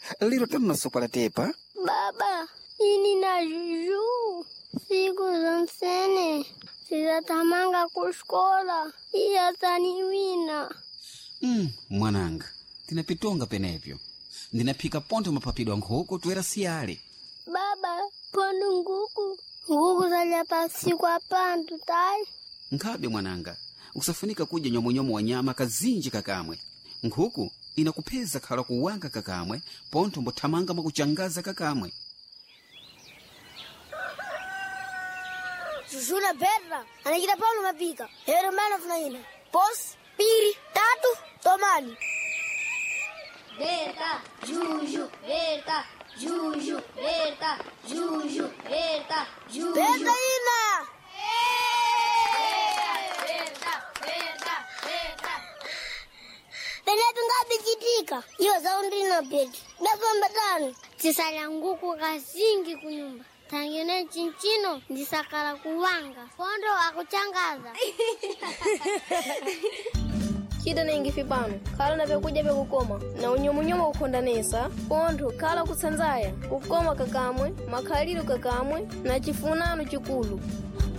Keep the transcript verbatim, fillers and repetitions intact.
lero tena sokola tepa. Baba, ini na juju. Siku zonsene. Sizatamanga kuskola. Iya taniwina. Mm, mwananga. Tinapitonga penevyo. Ndinapika ponto mapapidwa nkhuku tuwera siyale. Baba, pondo nguku. Nguku zalya pasiku apantu tai. Nkabe mwananga. Usafunika kuja nyomonyomo wa nyama kazinji kakamwe. Nkhuku inakupeza khala kuwanga kakamwe. Ponto mbotamanga makuchangaza kakamwe. Jujuna berra. Anakita paulo mapika. Hero mana funaina. Pos, piri, tatu, tomani. Berta, juju, berta, juju, berta, juju, berta, juju. Berta ina! Berta, berta, berta. Penetu ngapi chitika? Iyo zaundina peti. Ndapamba tano. Tisala nguku kazingi kunyumba. Tangene chinchino ndisakala kuwanga. Pondo akuchangaza. Chida nengi fipano. Kala na vekuja vekukoma. Na unyomunyomo ukondanesa. Pondo kala kusanzaya. Ukoma kakamwe. Makaliru kakamwe. Na chifunano chikulu.